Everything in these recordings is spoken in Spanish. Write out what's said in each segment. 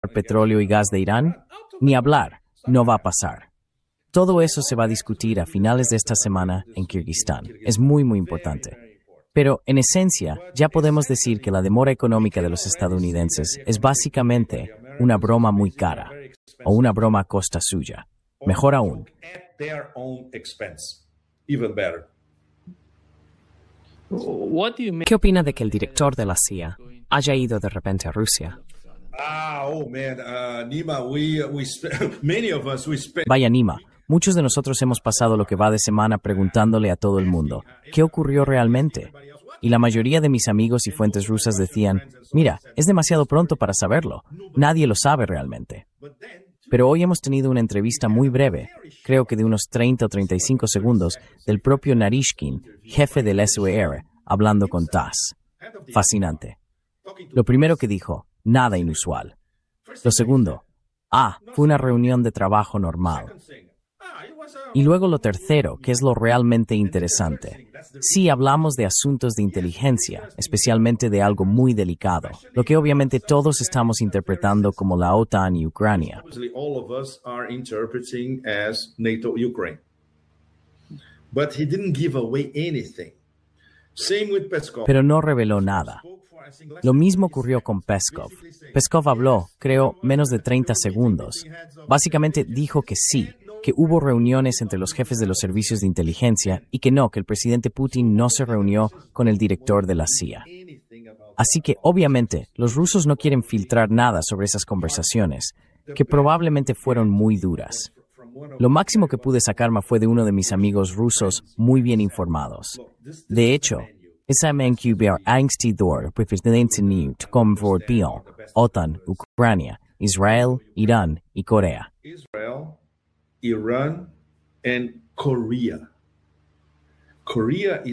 petróleo y gas de Irán? Ni hablar, no va a pasar. Todo eso se va a discutir a finales de esta semana en Kirguistán. Es muy, muy importante. Pero, en esencia, ya podemos decir que la demora económica de los estadounidenses es básicamente una broma muy cara, o una broma a costa suya. Mejor aún. ¿Qué opina de que el director de la CIA haya ido de repente a Rusia? Vaya, Nima, muchos de nosotros hemos pasado lo que va de semana preguntándole a todo el mundo, ¿qué ocurrió realmente? Y la mayoría de mis amigos y fuentes rusas decían, mira, es demasiado pronto para saberlo, nadie lo sabe realmente. Pero hoy hemos tenido una entrevista muy breve, creo que de unos 30 o 35 segundos, del propio Narishkin, jefe del SVR, hablando con TASS. Fascinante. Lo primero que dijo, nada inusual. Lo segundo, fue una reunión de trabajo normal. Y luego lo tercero, que es lo realmente interesante. Sí, hablamos de asuntos de inteligencia, especialmente de algo muy delicado, lo que obviamente todos estamos interpretando como la OTAN y Ucrania. Pero no reveló nada. Lo mismo ocurrió con Peskov. Peskov habló, creo, menos de 30 segundos. Básicamente dijo que sí, que hubo reuniones entre los jefes de los servicios de inteligencia y que el presidente Putin no se reunió con el director de la CIA. Así que, obviamente, los rusos no quieren filtrar nada sobre esas conversaciones, que probablemente fueron muy duras. Lo máximo que pude sacarme fue de uno de mis amigos rusos muy bien informados. De hecho, OTAN, Ucrania, Israel, Irán y Corea. Iran and Korea. Korea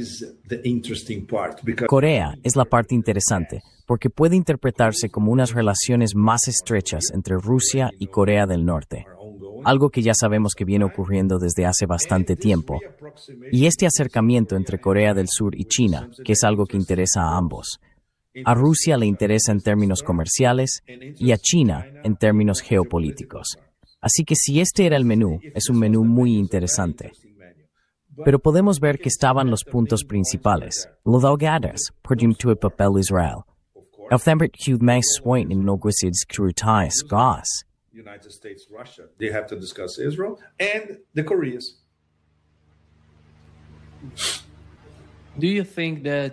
es la parte interesante porque puede interpretarse como unas relaciones más estrechas entre Rusia y Corea del Norte, algo que ya sabemos que viene ocurriendo desde hace bastante tiempo, y este acercamiento entre Corea del Sur y China, que es algo que interesa a ambos. A Rusia le interesa en términos comerciales y a China en términos geopolíticos. Así que si este era el menú, es un menú muy interesante. Pero podemos ver que estaban los puntos principales. Lodalgadas, podiumto el papel Israel. Elthembert hud mais swain in nogwisids crutais gas. United States, Russia, they have to discuss Israel and the Koreas. Do you think that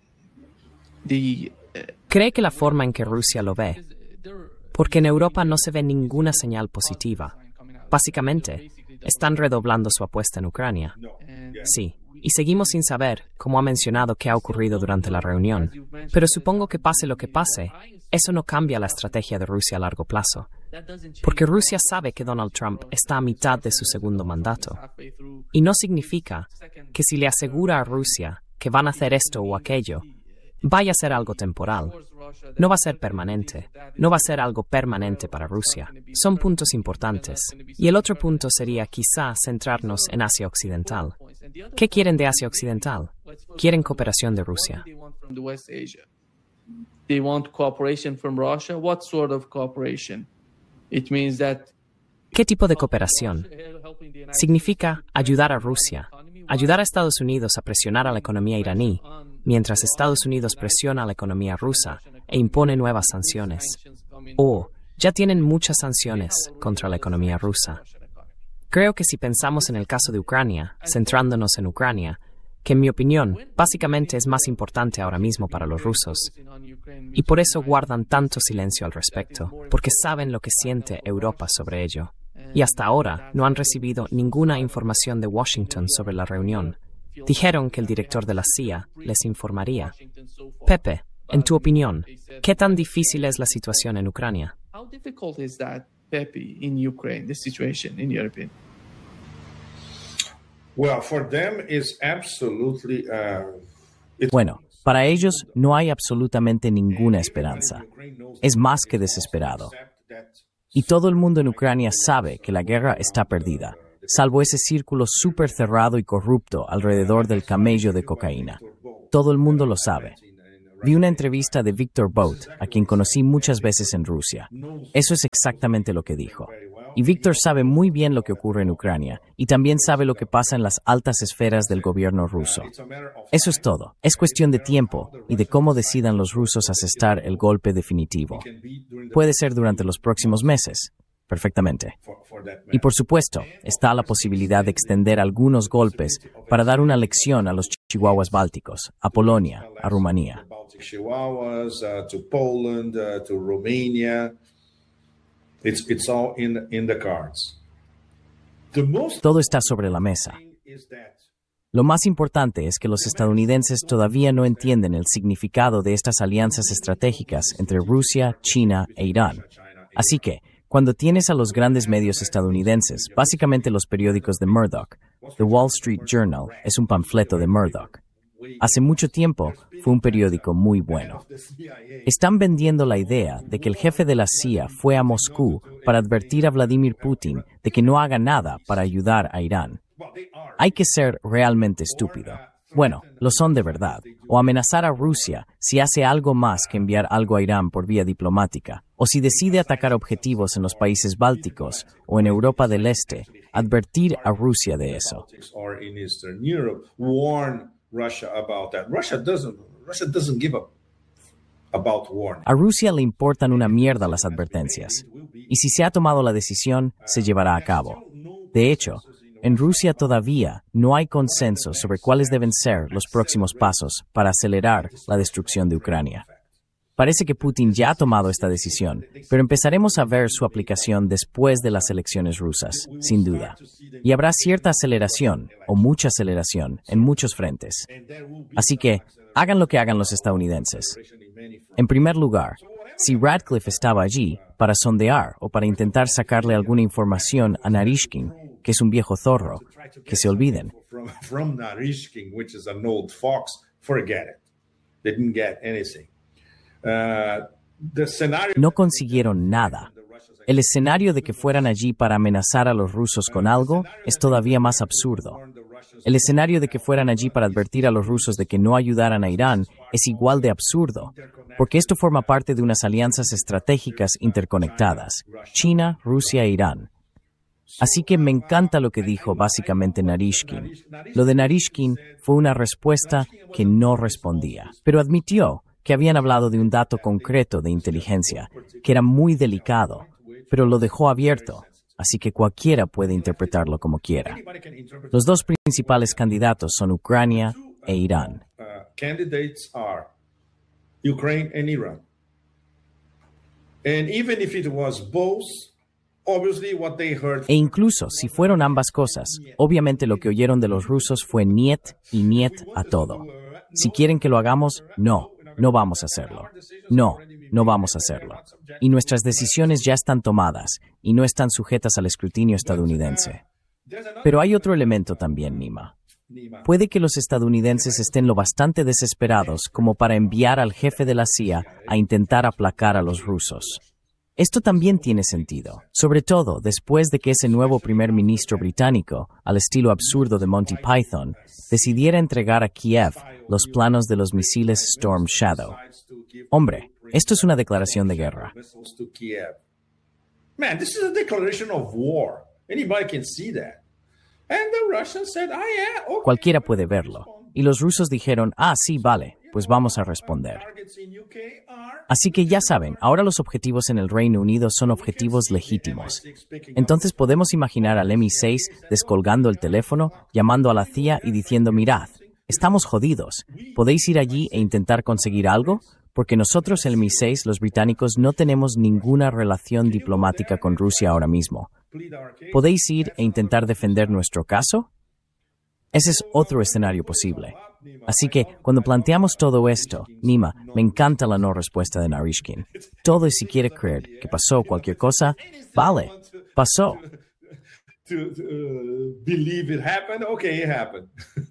¿Cree que la forma en que Rusia lo ve? Porque en Europa no se ve ninguna señal positiva. Básicamente, están redoblando su apuesta en Ucrania. Sí, y seguimos sin saber, como ha mencionado, qué ha ocurrido durante la reunión. Pero supongo que pase lo que pase, eso no cambia la estrategia de Rusia a largo plazo. Porque Rusia sabe que Donald Trump está a mitad de su segundo mandato. Y no significa que si le asegura a Rusia que van a hacer esto o aquello, vaya a ser algo temporal. No va a ser permanente. No va a ser algo permanente para Rusia. Son puntos importantes. Y el otro punto sería quizá centrarnos en Asia Occidental. ¿Qué quieren de Asia Occidental? Quieren cooperación de Rusia. They want cooperation from Russia. What sort of cooperation? It means that ¿Qué tipo de cooperación? Significa ayudar a Rusia, ayudar a Estados Unidos a presionar a la economía iraní, mientras Estados Unidos presiona a la economía rusa e impone nuevas sanciones. O ya tienen muchas sanciones contra la economía rusa. Creo que si pensamos en el caso de Ucrania, centrándonos en Ucrania, que en mi opinión, básicamente es más importante ahora mismo para los rusos. Y por eso guardan tanto silencio al respecto, porque saben lo que siente Europa sobre ello. Y hasta ahora no han recibido ninguna información de Washington sobre la reunión. Dijeron que el director de la CIA les informaría. Pepe, en tu opinión, ¿qué tan difícil es la situación en Ucrania? how difficult is that, Pepe, in Ukraine, the situation, in your opinion? Well, for them is absolutely Bueno, para ellos no hay absolutamente ninguna esperanza. Es más que desesperado. Y todo el mundo en Ucrania sabe que la guerra está perdida, salvo ese círculo súper cerrado y corrupto alrededor del camello de cocaína. Todo el mundo lo sabe. Vi una entrevista de Viktor Bout, a quien conocí muchas veces en Rusia. Eso es exactamente lo que dijo. Y Viktor sabe muy bien lo que ocurre en Ucrania, y también sabe lo que pasa en las altas esferas del gobierno ruso. Eso es todo. Es cuestión de tiempo y de cómo decidan los rusos asestar el golpe definitivo. Puede ser durante los próximos meses. Perfectamente. Y por supuesto, está la posibilidad de extender algunos golpes para dar una lección a los chihuahuas bálticos, a Polonia, a Rumanía. Chihuahuas, to Poland, to Romania. It's all in the cards. Todo está sobre la mesa. Lo más importante es que los estadounidenses todavía no entienden el significado de estas alianzas estratégicas entre Rusia, China e Irán. Así que, cuando tienes a los grandes medios estadounidenses, básicamente los periódicos de Murdoch, The Wall Street Journal es un panfleto de Murdoch. Hace mucho tiempo fue un periódico muy bueno. Están vendiendo la idea de que el jefe de la CIA fue a Moscú para advertir a Vladimir Putin de que no haga nada para ayudar a Irán. Hay que ser realmente estúpido. Bueno, lo son de verdad. O amenazar a Rusia si hace algo más que enviar algo a Irán por vía diplomática. O si decide atacar objetivos en los países bálticos o en Europa del Este, advertir a Rusia de eso. A Rusia le importan una mierda las advertencias. Y si se ha tomado la decisión, se llevará a cabo. De hecho, en Rusia todavía no hay consenso sobre cuáles deben ser los próximos pasos para acelerar la destrucción de Ucrania. Parece que Putin ya ha tomado esta decisión, pero empezaremos a ver su aplicación después de las elecciones rusas, sin duda. Y habrá cierta aceleración, o mucha aceleración, en muchos frentes. Así que, hagan lo que hagan los estadounidenses. En primer lugar, si Radcliffe estaba allí para sondear o para intentar sacarle alguna información a Narishkin, que es un viejo zorro, que se olviden. From Narishkin, which is an old fox, forget it. They didn't get anything. No consiguieron nada. El escenario de que fueran allí para amenazar a los rusos con algo es todavía más absurdo. El escenario de que fueran allí para advertir a los rusos de que no ayudaran a Irán es igual de absurdo, porque esto forma parte de unas alianzas estratégicas interconectadas, China, Rusia e Irán. Así que me encanta lo que dijo básicamente Narishkin. Lo de Narishkin fue una respuesta que no respondía, pero admitió que habían hablado de un dato concreto de inteligencia, que era muy delicado, pero lo dejó abierto, así que cualquiera puede interpretarlo como quiera. Los dos principales candidatos son Ucrania e Irán. Candidates are Ukraine and Iran. And even if it was both, obviously what they heard. E incluso si fueron ambas cosas, obviamente lo que oyeron de los rusos fue niet y niet a todo. Si quieren que lo hagamos, no vamos a hacerlo. No vamos a hacerlo. Y nuestras decisiones ya están tomadas y no están sujetas al escrutinio estadounidense. Pero hay otro elemento también, Nima. Puede que los estadounidenses estén lo bastante desesperados como para enviar al jefe de la CIA a intentar aplacar a los rusos. Esto también tiene sentido, sobre todo después de que ese nuevo primer ministro británico, al estilo absurdo de Monty Python, decidiera entregar a Kiev los planos de los misiles Storm Shadow. Hombre, esto es una declaración de guerra. Man, this is a declaration of war. Anybody can see that. And the Russians said, yeah, okay. Cualquiera puede verlo. Y los rusos dijeron, sí, vale, pues vamos a responder. Así que ya saben, ahora los objetivos en el Reino Unido son objetivos legítimos. Entonces podemos imaginar al MI6 descolgando el teléfono, llamando a la CIA y diciendo, mirad, estamos jodidos. ¿Podéis ir allí e intentar conseguir algo? Porque nosotros, el MI6, los británicos, no tenemos ninguna relación diplomática con Rusia ahora mismo. ¿Podéis ir e intentar defender nuestro caso? Ese es otro escenario posible. Así que, cuando planteamos todo esto, Nima, me encanta la no respuesta de Narishkin. Todo y si quiere creer que pasó cualquier cosa, vale, pasó. Believe it happened, okay, it happened.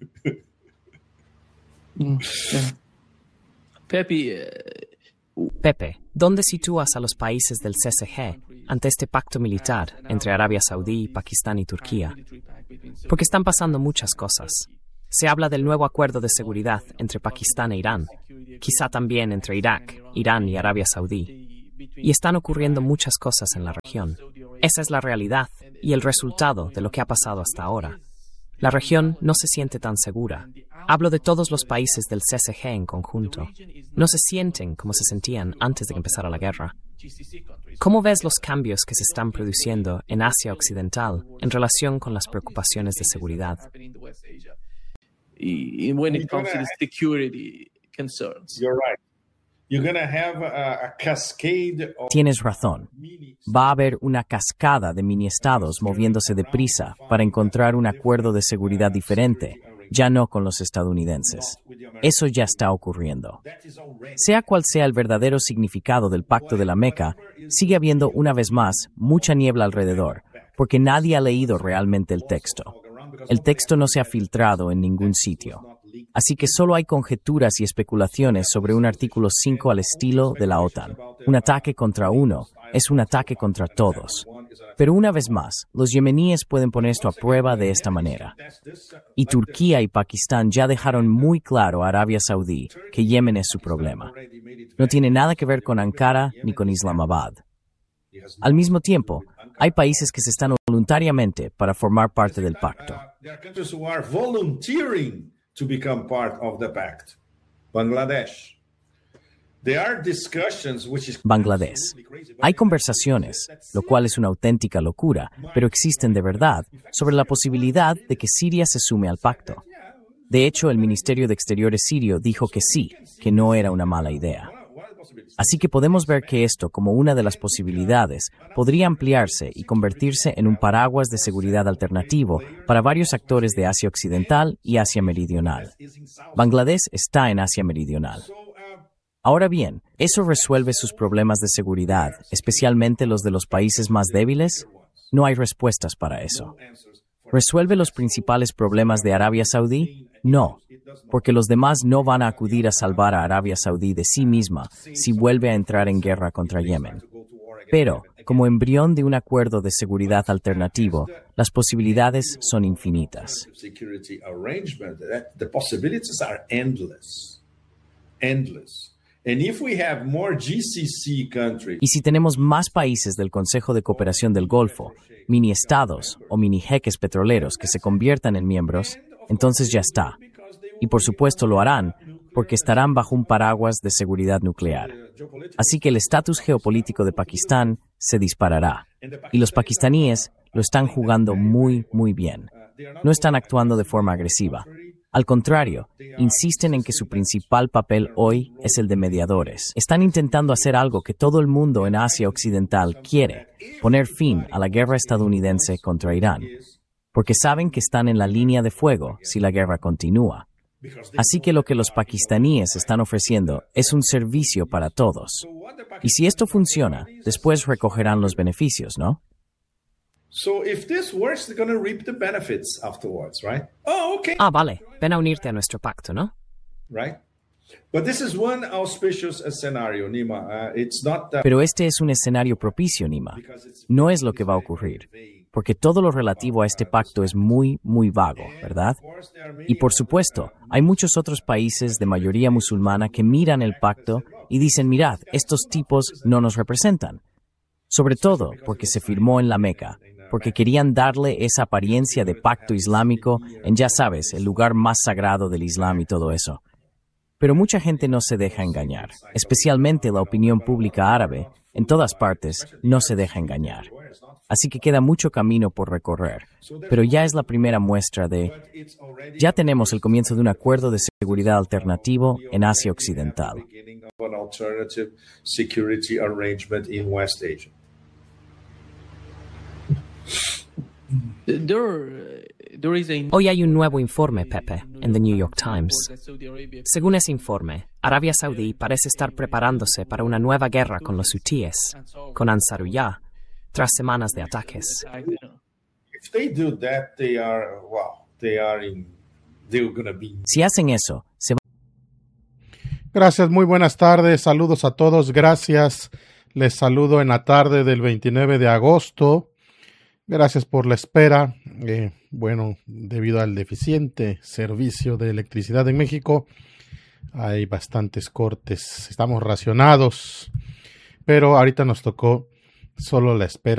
Pepe, ¿dónde sitúas a los países del CSG ante este pacto militar entre Arabia Saudí, Pakistán y Turquía? Porque están pasando muchas cosas. Se habla del nuevo acuerdo de seguridad entre Pakistán e Irán, quizá también entre Irak, Irán y Arabia Saudí. Y están ocurriendo muchas cosas en la región. Esa es la realidad y el resultado de lo que ha pasado hasta ahora. La región no se siente tan segura. Hablo de todos los países del CSG en conjunto. No se sienten como se sentían antes de que empezara la guerra. ¿Cómo ves los cambios que se están produciendo en Asia Occidental en relación con las preocupaciones de seguridad? When it comes to the security concerns. You're right. You're going to have a cascade of Tienes razón. Va a haber una cascada de mini-estados moviéndose deprisa para encontrar un acuerdo de seguridad diferente, ya no con los estadounidenses. Eso ya está ocurriendo. Sea cual sea el verdadero significado del Pacto de la Meca, sigue habiendo una vez más mucha niebla alrededor, porque nadie ha leído realmente el texto. El texto no se ha filtrado en ningún sitio. Así que solo hay conjeturas y especulaciones sobre un artículo 5 al estilo de la OTAN. Un ataque contra uno es un ataque contra todos. Pero una vez más, los yemeníes pueden poner esto a prueba de esta manera. Y Turquía y Pakistán ya dejaron muy claro a Arabia Saudí que Yemen es su problema. No tiene nada que ver con Ankara ni con Islamabad. Al mismo tiempo, hay países que se están voluntariamente para formar parte del pacto. There are countries who are volunteering to become part of the pact. Bangladesh. There are discussions which is Bangladesh. Hay conversaciones, lo cual es una auténtica locura, pero existen de verdad, sobre la posibilidad de que Siria se sume al pacto. De hecho, el Ministerio de Exteriores sirio dijo que sí, que no era una mala idea. Así que podemos ver que esto, como una de las posibilidades, podría ampliarse y convertirse en un paraguas de seguridad alternativo para varios actores de Asia Occidental y Asia Meridional. Bangladesh está en Asia Meridional. Ahora bien, ¿eso resuelve sus problemas de seguridad, especialmente los de los países más débiles? No hay respuestas para eso. ¿Resuelve los principales problemas de Arabia Saudí? No, porque los demás no van a acudir a salvar a Arabia Saudí de sí misma si vuelve a entrar en guerra contra Yemen. Pero, como embrión de un acuerdo de seguridad alternativo, las posibilidades son infinitas. security arrangement. The possibilities are endless. Endless. And if we have more GCC countries, Y si tenemos más países del Consejo de Cooperación del Golfo, mini-estados o mini-jeques petroleros que se conviertan en miembros, entonces ya está. Y por supuesto lo harán, porque estarán bajo un paraguas de seguridad nuclear. Así que el estatus geopolítico de Pakistán se disparará. Y los pakistaníes lo están jugando muy, muy bien. No están actuando de forma agresiva. Al contrario, insisten en que su principal papel hoy es el de mediadores. Están intentando hacer algo que todo el mundo en Asia Occidental quiere: poner fin a la guerra estadounidense contra Irán, porque saben que están en la línea de fuego si la guerra continúa. Así que lo que los pakistaníes están ofreciendo es un servicio para todos. Y si esto funciona, después recogerán los beneficios, ¿no? so if this works, they're going to reap the benefits afterwards, right? Oh, okay. Ah, vale, ven a unirte a nuestro pacto, ¿no? Right? But this is one auspicious scenario, Nima. It's not that Pero este es un escenario propicio, Nima. No es lo que va a ocurrir, porque todo lo relativo a este pacto es muy, muy vago, ¿verdad? Y por supuesto, hay muchos otros países de mayoría musulmana que miran el pacto y dicen, mirad, estos tipos no nos representan. Sobre todo porque se firmó en la Meca, porque querían darle esa apariencia de pacto islámico en, ya sabes, el lugar más sagrado del Islam y todo eso. Pero mucha gente no se deja engañar, especialmente la opinión pública árabe, en todas partes, no se deja engañar. Así que queda mucho camino por recorrer, pero ya es la primera muestra de... Ya tenemos el comienzo de un acuerdo de seguridad alternativo en Asia Occidental. beginning of an alternative security arrangement in West Asia. There is a Hoy hay un nuevo informe, Pepe, en The New York Times. Según ese informe, Arabia Saudí parece estar preparándose para una nueva guerra con los hutíes, con Ansarullah, tras semanas de ataques. If they do that, they're going to be. Si hacen eso, se Gracias, muy buenas tardes, saludos a todos, gracias. Les saludo en la tarde del 29 de agosto Gracias por la espera. Bueno, debido al deficiente servicio de electricidad en México, hay bastantes cortes. Estamos racionados, pero ahorita nos tocó solo la espera.